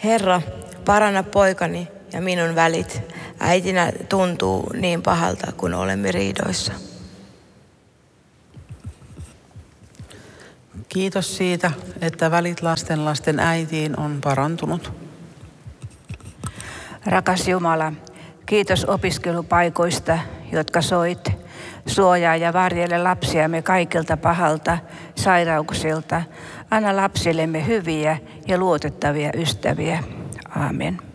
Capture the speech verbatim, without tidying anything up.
Herra, paranna poikani ja minun välit. Äitinä tuntuu niin pahalta, kun olemme riidoissa. Kiitos siitä, että välit lasten lasten äitiin on parantunut. Rakas Jumala, kiitos opiskelupaikoista, jotka soit. Suojaa ja varjele lapsiamme kaikilta pahalta, sairauksilta. Anna lapsillemme hyviä ja luotettavia ystäviä. Aamen.